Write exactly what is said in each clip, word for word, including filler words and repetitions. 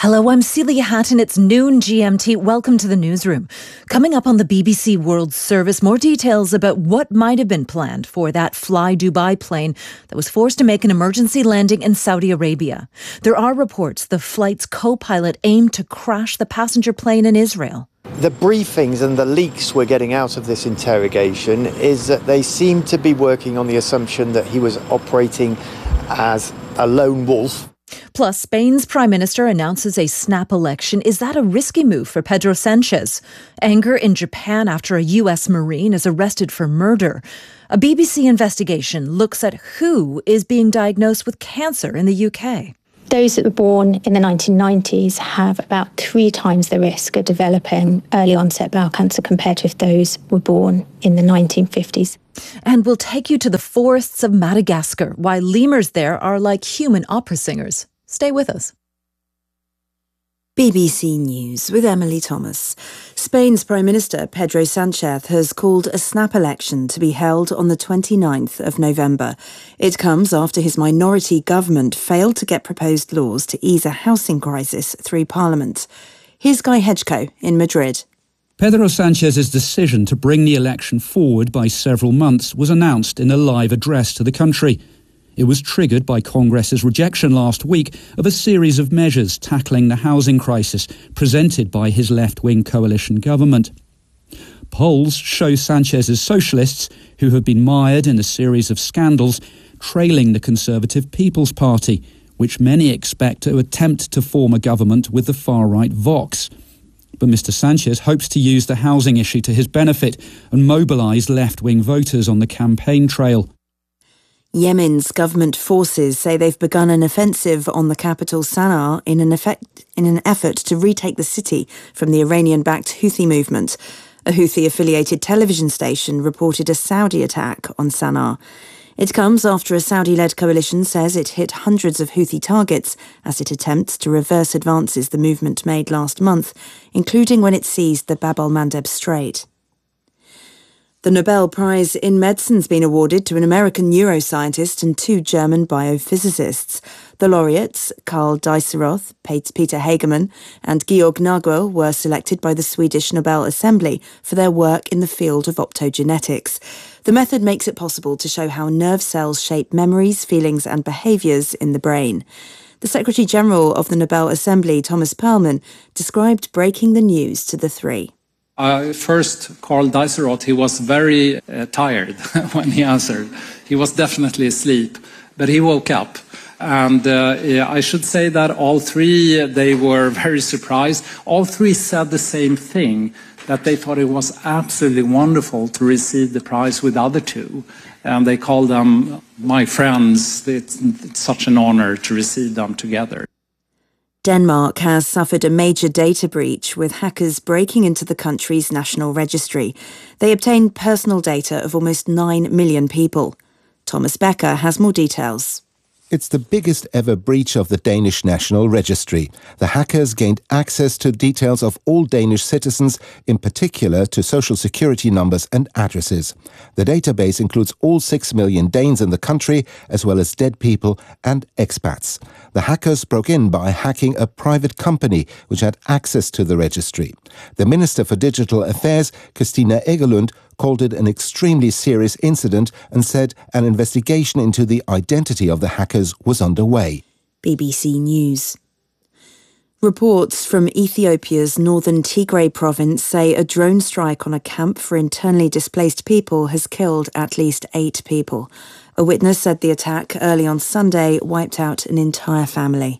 Hello, I'm Celia Hatton. It's noon G M T. Welcome to the newsroom. Coming up on the B B C World Service, more details about what might have been planned for that Fly Dubai plane that was forced to make an emergency landing in Saudi Arabia. There are reports the flight's co-pilot aimed to crash the passenger plane in Israel. The briefings and the leaks we're getting out of this interrogation is that they seem to be working on the assumption that he was operating as a lone wolf. Plus, Spain's Prime Minister announces a snap election. Is that a risky move for Pedro Sanchez? Anger in Japan after a U S Marine is arrested for murder. A B B C investigation looks at who is being diagnosed with cancer in the U K. Those that were born in the nineteen nineties have about three times the risk of developing early onset bowel cancer compared to if those were born in the nineteen fifties. And we'll take you to the forests of Madagascar, why lemurs there are like human opera singers. Stay with us. B B C News with Emily Thomas. Spain's Prime Minister Pedro Sanchez has called a snap election to be held on the twenty-ninth of November. It comes after his minority government failed to get proposed laws to ease a housing crisis through Parliament. Here's Guy Hedgecoe in Madrid. Pedro Sanchez's decision to bring the election forward by several months was announced in a live address to the country. It was triggered by Congress's rejection last week of a series of measures tackling the housing crisis presented by his left-wing coalition government. Polls show Sanchez's socialists, who have been mired in a series of scandals, trailing the Conservative People's Party, which many expect to attempt to form a government with the far-right Vox. But Mister Sanchez hopes to use the housing issue to his benefit and mobilise left-wing voters on the campaign trail. Yemen's government forces say they've begun an offensive on the capital Sana'a in an, effect, in an effort to retake the city from the Iranian-backed Houthi movement. A Houthi-affiliated television station reported a Saudi attack on Sana'a. It comes after a Saudi-led coalition says it hit hundreds of Houthi targets as it attempts to reverse advances the movement made last month, including when it seized the Bab el-Mandeb Strait. The Nobel Prize in Medicine's been awarded to an American neuroscientist and two German biophysicists. The laureates, Karl Dieseroth, Peter Hagemann and Georg Nagel, were selected by the Swedish Nobel Assembly for their work in the field of optogenetics. The method makes it possible to show how nerve cells shape memories, feelings and behaviours in the brain. The Secretary-General of the Nobel Assembly, Thomas Perlmann, described breaking the news to the three. Uh, first, Karl Dieseroth, he was very uh, tired when he answered. He was definitely asleep, but he woke up. And uh, yeah, I should say that all three, they were very surprised. All three said the same thing, that they thought it was absolutely wonderful to receive the prize with the other two. And they called them my friends. It's, it's such an honor to receive them together. Denmark has suffered a major data breach with hackers breaking into the country's national registry. They obtained personal data of almost nine million people. Thomas Becker has more details. It's the biggest ever breach of the Danish National Registry. The hackers gained access to details of all Danish citizens, in particular to social security numbers and addresses. The database includes all six million Danes in the country, as well as dead people and expats. The hackers broke in by hacking a private company which had access to the registry. The Minister for Digital Affairs, Christina Egelund, called it an extremely serious incident and said an investigation into the identity of the hackers was underway. B B C News. Reports from Ethiopia's northern Tigray province say a drone strike on a camp for internally displaced people has killed at least eight people. A witness said the attack early on Sunday wiped out an entire family.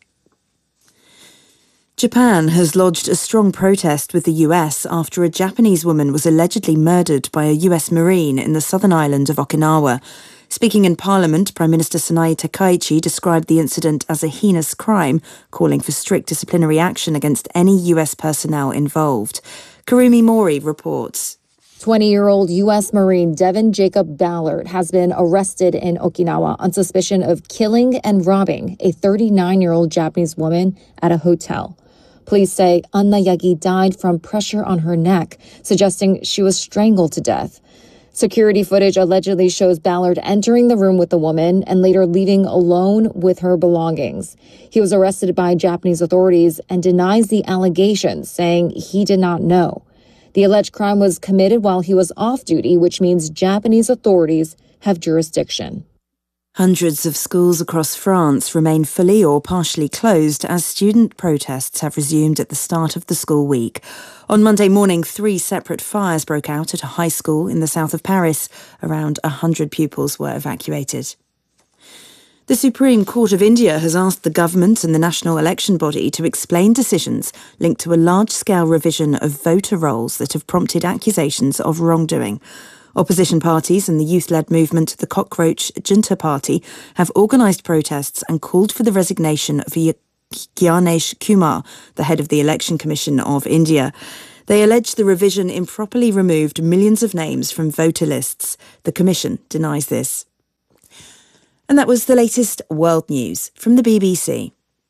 Japan has lodged a strong protest with the U S after a Japanese woman was allegedly murdered by a U S Marine in the southern island of Okinawa. Speaking in Parliament, Prime Minister Sanae Takaichi described the incident as a heinous crime, calling for strict disciplinary action against any U S personnel involved. Karumi Mori reports. twenty-year-old U S Marine Devin Jacob Ballard has been arrested in Okinawa on suspicion of killing and robbing a thirty-nine-year-old Japanese woman at a hotel. Police say Anna Yagi died from pressure on her neck, suggesting she was strangled to death. Security footage allegedly shows Ballard entering the room with the woman and later leaving alone with her belongings. He was arrested by Japanese authorities and denies the allegations, saying he did not know. The alleged crime was committed while he was off duty, which means Japanese authorities have jurisdiction. Hundreds of schools across France remain fully or partially closed as student protests have resumed at the start of the school week. On Monday morning, three separate fires broke out at a high school in the south of Paris. Around one hundred pupils were evacuated. The Supreme Court of India has asked the government and the national election body to explain decisions linked to a large-scale revision of voter rolls that have prompted accusations of wrongdoing. Opposition parties and the youth-led movement, the Cockroach Junta Party, have organised protests and called for the resignation of Gyanesh Kumar, the head of the Election Commission of India. They allege the revision improperly removed millions of names from voter lists. The Commission denies this. And that was the latest world news from the B B C.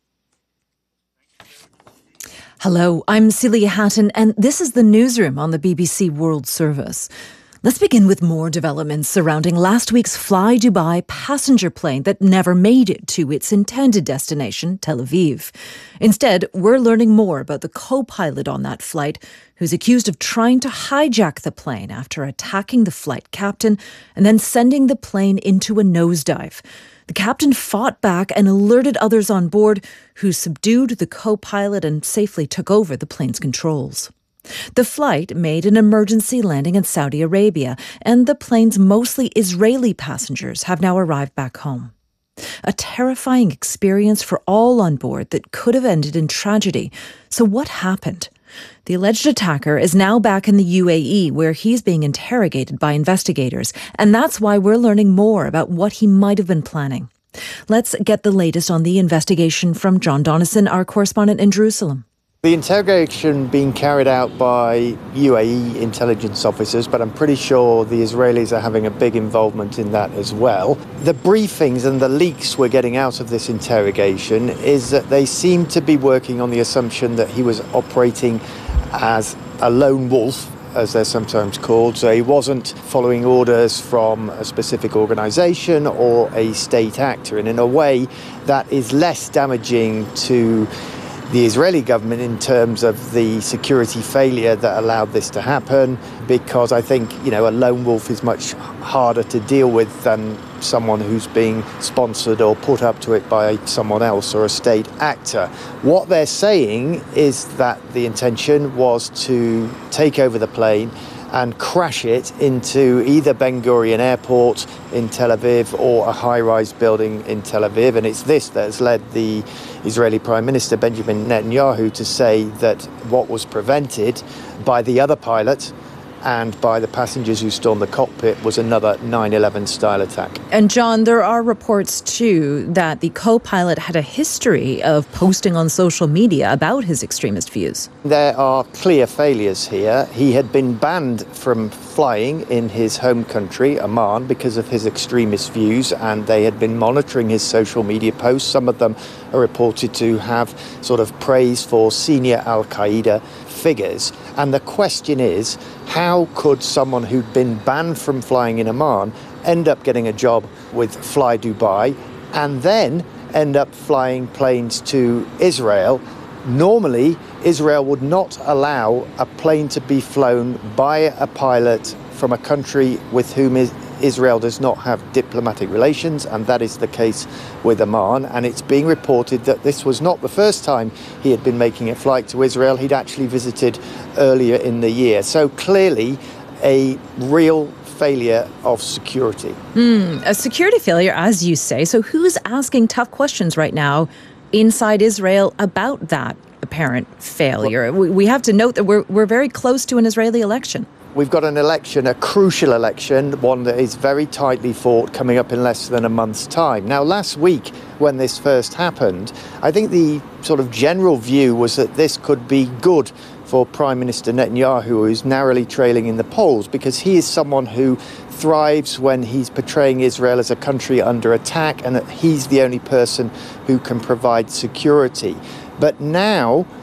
Hello, I'm Celia Hatton, and this is the Newsroom on the B B C World Service. Let's begin with more developments surrounding last week's Fly Dubai passenger plane that never made it to its intended destination, Tel Aviv. Instead, we're learning more about the co-pilot on that flight, who's accused of trying to hijack the plane after attacking the flight captain and then sending the plane into a nosedive. The captain fought back and alerted others on board, who subdued the co-pilot and safely took over the plane's controls. The flight made an emergency landing in Saudi Arabia, and the plane's mostly Israeli passengers have now arrived back home. A terrifying experience for all on board that could have ended in tragedy. So what happened? The alleged attacker is now back in the U A E, where he's being interrogated by investigators, and that's why we're learning more about what he might have been planning. Let's get the latest on the investigation from John Donnison, our correspondent in Jerusalem. The interrogation being carried out by U A E intelligence officers, but I'm pretty sure the Israelis are having a big involvement in that as well. The briefings and the leaks we're getting out of this interrogation is that they seem to be working on the assumption that he was operating as a lone wolf, as they're sometimes called. So he wasn't following orders from a specific organisation or a state actor. And in a way, that is less damaging to the Israeli government in terms of the security failure that allowed this to happen, because I think, you know, a lone wolf is much harder to deal with than someone who's being sponsored or put up to it by someone else or a state actor. What they're saying is that the intention was to take over the plane and crash it into either Ben Gurion Airport in Tel Aviv or a high-rise building in Tel Aviv. And it's this that has led the Israeli Prime Minister Benjamin Netanyahu to say that what was prevented by the other pilot and by the passengers who stormed the cockpit was another nine eleven style attack. And John, there are reports too that the co-pilot had a history of posting on social media about his extremist views. There are clear failures here. He had been banned from flying in his home country, Oman, because of his extremist views, and they had been monitoring his social media posts. Some of them are reported to have sort of praise for senior Al-Qaeda figures. And the question is, how could someone who'd been banned from flying in Oman end up getting a job with Fly Dubai and then end up flying planes to Israel? Normally, Israel would not allow a plane to be flown by a pilot from a country with whom Israel does not have diplomatic relations, and that is the case with Oman. And it's being reported that this was not the first time he had been making a flight to Israel. He'd actually visited earlier in the year. So clearly a real failure of security. Mm, a security failure, as you say. So who's asking tough questions right now inside Israel about that apparent failure? Well, we have to note that we're we're very close to an Israeli election. We've got an election, a crucial election, one that is very tightly fought, coming up in less than a month's time. Now, last week, when this first happened, I think the sort of general view was that this could be good for Prime Minister Netanyahu, who's narrowly trailing in the polls, because he is someone who thrives when he's portraying Israel as a country under attack and that he's the only person who can provide security. But now,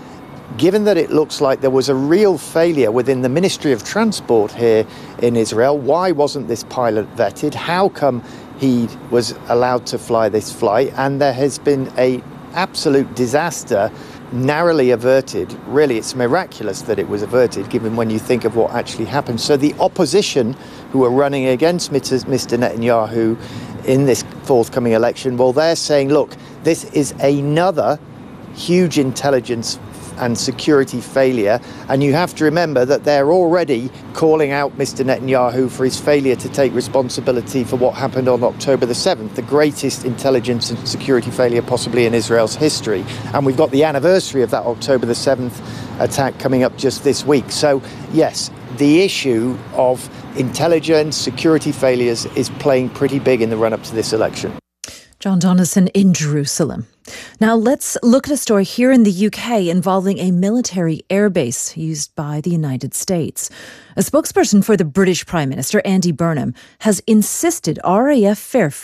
given that it looks like there was a real failure within the Ministry of Transport here in Israel, why wasn't this pilot vetted? How come he was allowed to fly this flight? And there has been a absolute disaster narrowly averted. Really, it's miraculous that it was averted, given when you think of what actually happened. So the opposition who are running against Mister Netanyahu in this forthcoming election, well, they're saying, look, this is another huge intelligence and security failure. And you have to remember that they're already calling out Mister Netanyahu for his failure to take responsibility for what happened on October the seventh, the greatest intelligence and security failure possibly in Israel's history. And we've got the anniversary of that October the seventh attack coming up just this week. So, yes, the issue of intelligence, security failures is playing pretty big in the run-up to this election. John Donaldson in Jerusalem. Now let's look at a story here in the U K involving a military airbase used by the United States. A spokesperson for the British Prime Minister, Andy Burnham, has insisted R A F Fairfield